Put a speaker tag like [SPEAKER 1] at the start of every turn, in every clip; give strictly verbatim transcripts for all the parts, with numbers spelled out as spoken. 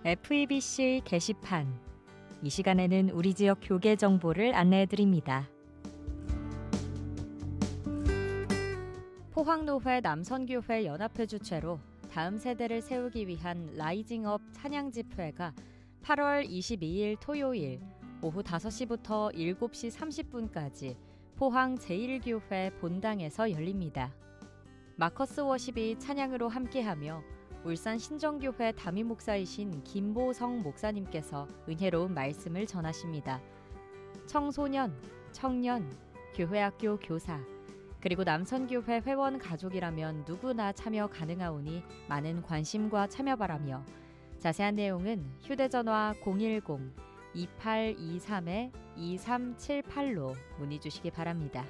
[SPEAKER 1] 에프이비씨 게시판. 이 시간에는 우리 지역 교계 정보를 안내해드립니다. 포항노회 남선교회 연합회 주최로 다음 세대를 세우기 위한 라이징업 찬양 집회가 팔월 이십이일 토요일 오후 다섯 시부터 일곱 시 삼십 분까지 포항 제일교회 본당에서 열립니다. 마커스 워십이 찬양으로 함께하며 울산 신정교회 담임 목사이신 김보성 목사님께서 은혜로운 말씀을 전하십니다. 청소년, 청년, 교회학교 교사, 그리고 남선교회 회원 가족이라면 누구나 참여 가능하오니 많은 관심과 참여 바라며 자세한 내용은 휴대전화 공일공 이팔이삼 이삼칠팔로 문의 주시기 바랍니다.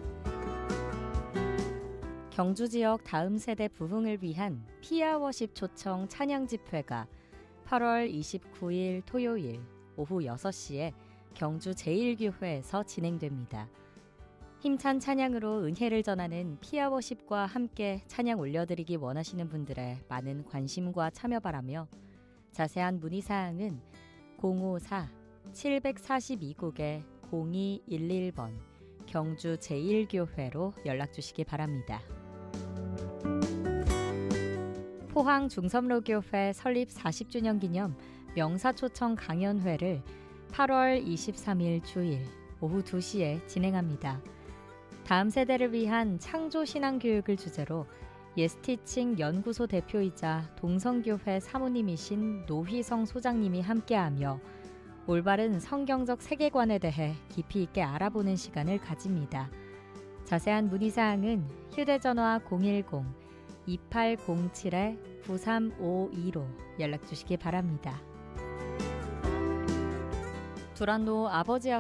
[SPEAKER 1] 경주 지역 다음 세대 부흥을 위한 피아워십 초청 찬양 집회가 팔월 이십구일 토요일 오후 여섯 시에 경주 제일교회에서 진행됩니다. 힘찬 찬양으로 은혜를 전하는 피아워십과 함께 찬양 올려드리기 원하시는 분들의 많은 관심과 참여 바라며 자세한 문의사항은 공오사 칠사이국에 공이일일 번 경주 제일교회로 연락주시기 바랍니다. 포항 중섬로교회 설립 사십 주년 기념 명사초청 강연회를 팔월 이십삼일 주일 오후 두 시에 진행합니다. 다음 세대를 위한 창조신앙교육을 주제로 예스티칭 연구소 대표이자 동성교회 사모님이신 노희성 소장님이 함께하며 올바른 성경적 세계관에 대해 깊이 있게 알아보는 시간을 가집니다. 자세한 문의사항은 휴대전화 공일공 이팔공칠 구삼오이로 연락주시기 바랍니다. 두란노 아버지